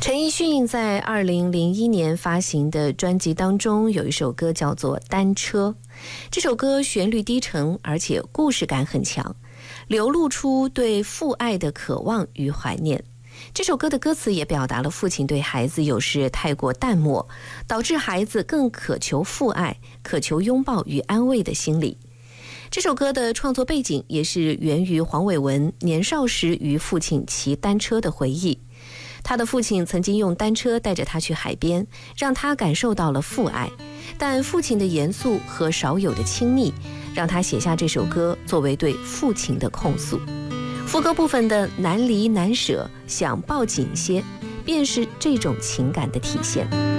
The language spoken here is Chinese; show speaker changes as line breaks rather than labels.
陈奕迅在2001年发行的专辑当中有一首歌叫做《单车》，这首歌旋律低沉，而且故事感很强，流露出对父爱的渴望与怀念。这首歌的歌词也表达了父亲对孩子有时太过淡漠，导致孩子更渴求父爱、渴求拥抱与安慰的心理。这首歌的创作背景也是源于黄伟文年少时与父亲骑单车的回忆。他的父亲曾经用单车带着他去海边，让他感受到了父爱，但父亲的严肃和少有的亲密，让他写下这首歌作为对父亲的控诉。副歌部分的难离难舍，想抱紧些，便是这种情感的体现。